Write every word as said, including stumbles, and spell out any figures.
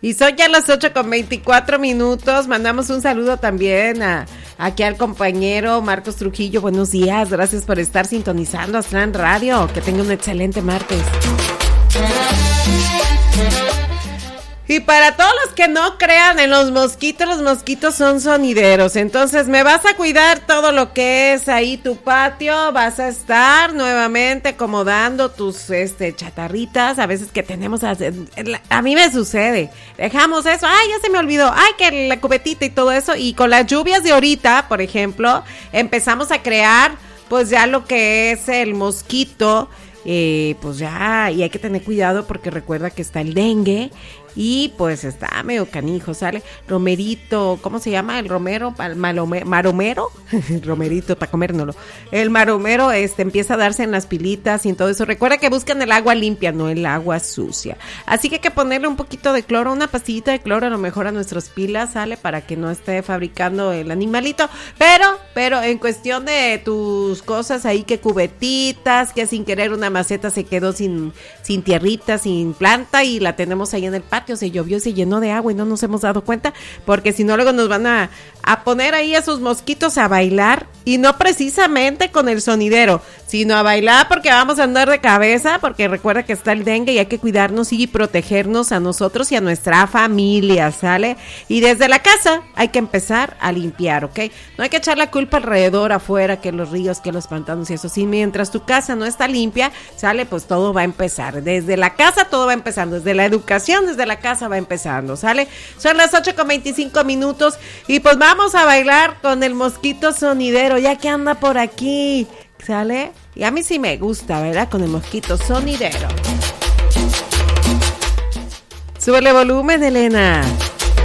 Y son ya las ocho con veinticuatro minutos. Mandamos un saludo también a aquí al compañero Marcos Trujillo. Buenos días, gracias por estar sintonizando Aztlán Radio. Que tenga un excelente martes. Y para todos los que no crean en los mosquitos, los mosquitos son sonideros. Entonces me vas a cuidar todo lo que es ahí tu patio. Vas a estar nuevamente acomodando tus este chatarritas. A veces que tenemos, a, a mí me sucede. Dejamos eso, ay, ya se me olvidó. Ay, que la cubetita y todo eso. Y con las lluvias de ahorita, por ejemplo, empezamos a crear pues ya lo que es el mosquito. Eh, pues ya, y hay que tener cuidado porque recuerda que está el dengue. Y pues está medio canijo, ¿sale? Romerito, ¿cómo se llama? El romero, el malome, maromero, romerito para comérnoslo. El maromero este, empieza a darse en las pilitas y en todo eso. Recuerda que buscan el agua limpia, no el agua sucia. Así que hay que ponerle un poquito de cloro, una pastillita de cloro a lo mejor a nuestras pilas, ¿sale? Para que no esté fabricando el animalito. Pero, pero en cuestión de tus cosas ahí, que cubetitas, que sin querer una maceta se quedó sin, sin tierrita, sin planta y la tenemos ahí en el patio. Se llovió y se llenó de agua y no nos hemos dado cuenta, porque si no luego nos van a, a poner ahí a esos mosquitos a bailar, y no precisamente con el sonidero, sino a bailar porque vamos a andar de cabeza, porque recuerda que está el dengue y hay que cuidarnos y protegernos a nosotros y a nuestra familia, ¿sale? Y desde la casa hay que empezar a limpiar, ¿ok? No hay que echar la culpa alrededor, afuera, que los ríos, que los pantanos y eso. Si mientras tu casa no está limpia, ¿sale? Pues todo va a empezar. Desde la casa todo va empezando, desde la educación, desde la casa va empezando, ¿sale? Son las ocho con veinticinco minutos y pues vamos a bailar con el mosquito sonidero, ya que anda por aquí, ¿sale? Y a mí sí me gusta, ¿verdad? Con el mosquito sonidero. Súbele volumen, Elena.